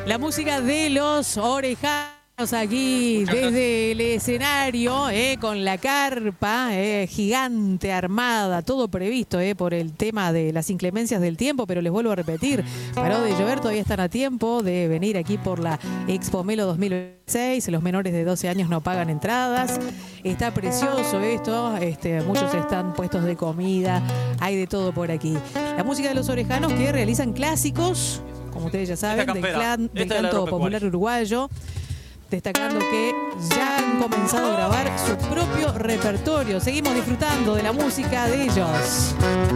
La música de los Orejanos aquí desde el escenario, con la carpa gigante armada, todo previsto por el tema de las inclemencias del tiempo, pero les vuelvo a repetir, paró de llover, todavía están a tiempo de venir aquí por la Expo Melo 2026, los menores de 12 años no pagan entradas, está precioso esto, muchos están puestos de comida, hay de todo por aquí. La música de los Orejanos que realizan clásicos, como ustedes ya saben, del canto popular uruguayo, destacando que ya han comenzado a grabar su propio repertorio. Seguimos disfrutando de la música de ellos.